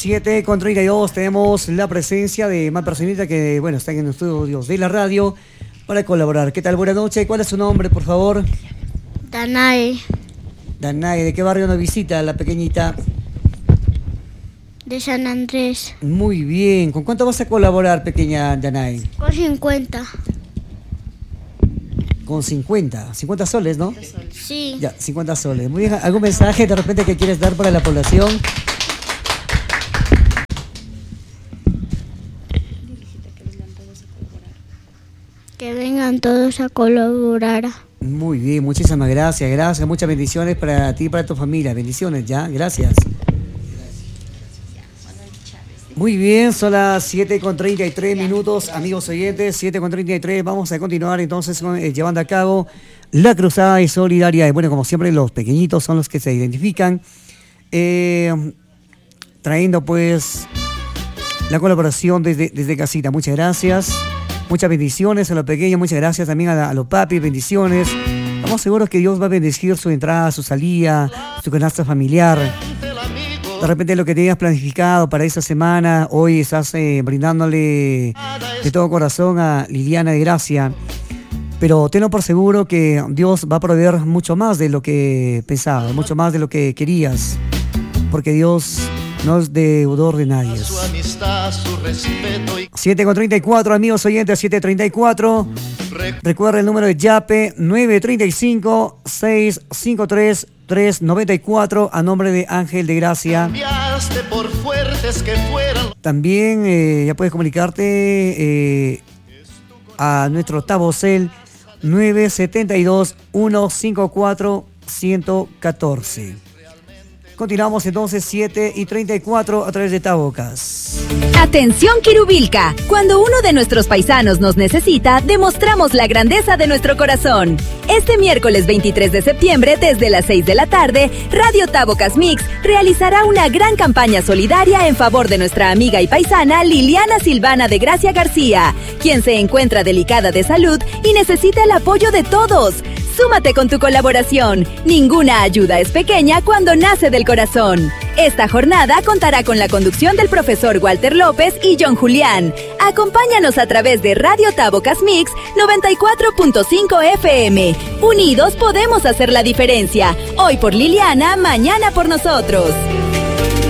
7:32, tenemos la presencia de más personita que, bueno, están en los estudios de la radio para colaborar. ¿Qué tal? Buenas noches. ¿Cuál es su nombre, por favor? Danae. Danae, ¿de qué barrio nos visita la pequeñita? De San Andrés. Muy bien. ¿Con cuánto vas a colaborar, pequeña Danae? Con 50. Con 50 soles, ¿no? Sí. Ya, 50 soles. Muy bien. ¿Algún mensaje de repente que quieres dar para la población? Que vengan todos a colaborar. Muy bien, muchísimas gracias, gracias. Muchas bendiciones para ti y para tu familia. Bendiciones, ¿ya? Gracias. Muy bien, son las 7:33, amigos oyentes, 7:33. Vamos a continuar entonces llevando a cabo la cruzada de solidaridad. Y bueno, como siempre, los pequeñitos son los que se identifican, trayendo pues la colaboración desde casita. Muchas gracias, muchas bendiciones a los pequeños, muchas gracias también a los papis, bendiciones. Estamos seguros que Dios va a bendecir su entrada, su salida, su canasta familiar. De repente lo que tenías planificado para esa semana, hoy estás brindándole de todo corazón a Liliana de Gracia. Pero tenlo por seguro que Dios va a proveer mucho más de lo que pensabas, mucho más de lo que querías. Porque Dios no es deudor de nadie. 7:34, amigos oyentes, 7:34. Recuerda el número de Yape, 935-653-394, a nombre de Ángel de Gracia. También ya puedes comunicarte a nuestro Tabocel 972-154-114. Continuamos entonces 7:34 a través de Tabocas. Atención Quirubilca, cuando uno de nuestros paisanos nos necesita, demostramos la grandeza de nuestro corazón. Este miércoles 23 de septiembre, desde las 6 de la tarde, Radio Tabocas Mix realizará una gran campaña solidaria en favor de nuestra amiga y paisana Liliana Silvana de Gracia García, quien se encuentra delicada de salud y necesita el apoyo de todos. Súmate con tu colaboración. Ninguna ayuda es pequeña cuando nace del corazón. Esta jornada contará con la conducción del profesor Walter López y John Julián. Acompáñanos a través de Radio Tabocas Mix 94.5 FM. Unidos podemos hacer la diferencia. Hoy por Liliana, mañana por nosotros.